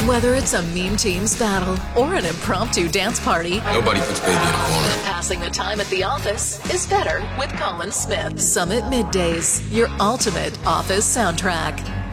Whether it's a meme team's battle or an impromptu dance party, nobody puts baby in a corner. passing the time at the office is better with Colin Smith. Summit Middays, your ultimate office soundtrack.